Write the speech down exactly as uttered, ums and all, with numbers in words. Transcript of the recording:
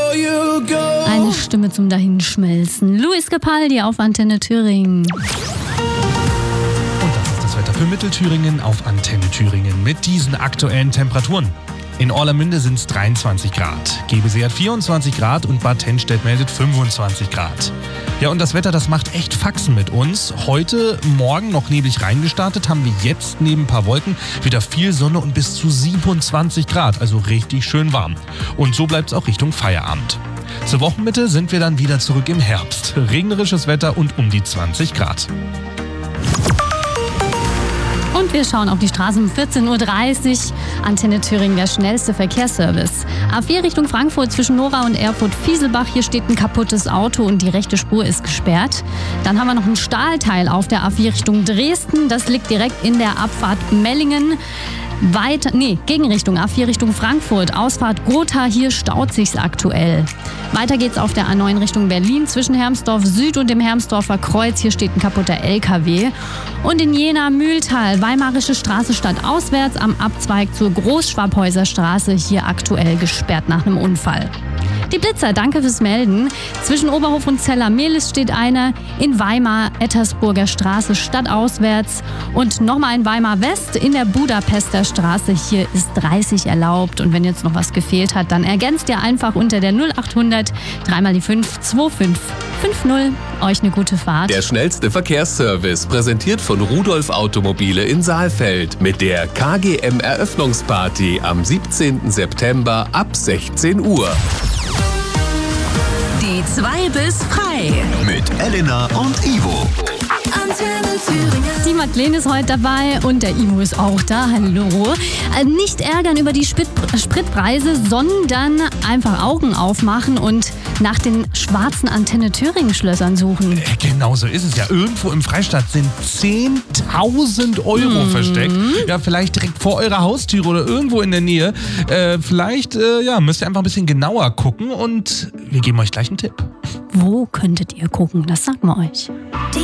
Eine Stimme zum Dahinschmelzen. Luis Capaldi auf Antenne Thüringen. Und das ist das Wetter für Mittelthüringen auf Antenne Thüringen mit diesen aktuellen Temperaturen. In Orlamünde sind es dreiundzwanzig Grad, Gebesee hat vierundzwanzig Grad und Bad Tennstedt meldet fünfundzwanzig Grad. Ja, und das Wetter, das macht echt Faxen mit uns. Heute Morgen noch neblig reingestartet, haben wir jetzt neben ein paar Wolken wieder viel Sonne und bis zu siebenundzwanzig Grad, also richtig schön warm. Und so bleibt es auch Richtung Feierabend. Zur Wochenmitte sind wir dann wieder zurück im Herbst. Regnerisches Wetter und um die zwanzig Grad. Und wir schauen auf die Straßen um vierzehn Uhr dreißig. Antenne Thüringen, der schnellste Verkehrsservice. A vier Richtung Frankfurt zwischen Nora und Erfurt-Fieselbach. Hier steht ein kaputtes Auto und die rechte Spur ist gesperrt. Dann haben wir noch ein Stahlteil auf der A vier Richtung Dresden. Das liegt direkt in der Abfahrt Mellingen. Weiter, nee, Gegenrichtung A vier Richtung Frankfurt, Ausfahrt Gotha, hier staut sich's aktuell. Weiter geht's auf der A neun Richtung Berlin zwischen Hermsdorf Süd und dem Hermsdorfer Kreuz, hier steht ein kaputter L K W. Und in Jena Mühltal, Weimarische Straße stadtauswärts am Abzweig zur Großschwabhäuser Straße, hier aktuell gesperrt nach einem Unfall. Die Blitzer, danke fürs Melden. Zwischen Oberhof und Zeller-Mehlis steht einer. In Weimar, Ettersburger Straße stadtauswärts. Und nochmal in Weimar West in der Budapester Straße. Hier ist dreißig erlaubt. Und wenn jetzt noch was gefehlt hat, dann ergänzt ihr einfach unter der null achthundert dreimal die fünf zwei fünf fünf null. Euch eine gute Fahrt. Der schnellste Verkehrsservice, präsentiert von Rudolf Automobile in Saalfeld. Mit der K G M-Eröffnungsparty am siebzehnten September ab sechzehn Uhr. Die zwei bis frei. Mit Elena und Ivo. Antenne Thüringen. Die Madeleine ist heute dabei und der Ivo ist auch da. Hallo. Äh, Nicht ärgern über die Sprit Spritpreise, sondern einfach Augen aufmachen und nach den schwarzen Antenne Thüringen Schlössern suchen. Äh, Genau so ist es ja. Irgendwo im Freistaat sind zehntausend Euro Mhm. versteckt. Ja, vielleicht direkt vor eurer Haustüre oder irgendwo in der Nähe. Äh, vielleicht äh, ja, müsst ihr einfach ein bisschen genauer gucken und wir geben euch gleich einen Tipp. Wo könntet ihr gucken? Das sagen wir euch.